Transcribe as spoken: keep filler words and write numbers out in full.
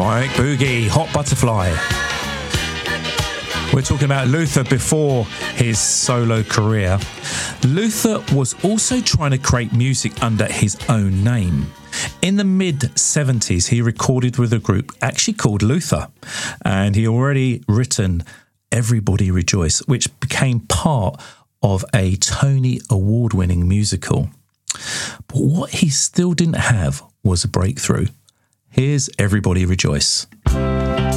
Bionic Boogie, Hot Butterfly. We're talking about Luther before his solo career. Luther was also trying to create music under his own name. In the mid seventies, he recorded with a group actually called Luther, and he already written Everybody Rejoice, which became part of a Tony Award-winning musical. But what he still didn't have was a breakthrough. Here's Everybody Rejoice.